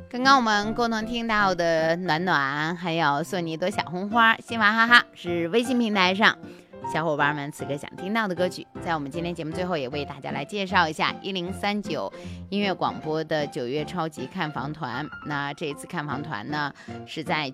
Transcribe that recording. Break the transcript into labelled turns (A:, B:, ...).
A: 刚刚我们共同听到的暖暖还有送你一朵小红花心娃哈哈是微信平台上小伙伴们此刻想听到的歌曲。在我们今天节目最后也为大家来介绍一下1039音乐广播的9月超级看房团。那这次看房团呢是在